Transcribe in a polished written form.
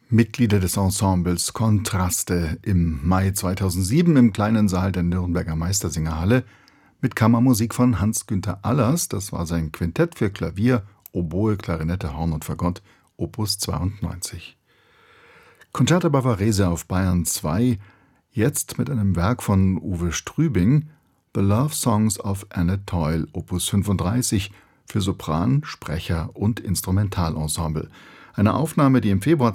Mitglieder des Ensembles Kontraste im Mai 2007 im kleinen Saal der Nürnberger Meistersingerhalle mit Kammermusik von Hans-Günther Allers. Das war sein Quintett für Klavier, Oboe, Klarinette, Horn und Fagott, Opus 92. Concerto Bavarese auf Bayern 2, jetzt mit einem Werk von Uwe Strübing, The Love Songs of Annette Toyle, Opus 35, für Sopran, Sprecher und Instrumentalensemble. Eine Aufnahme, die im Februar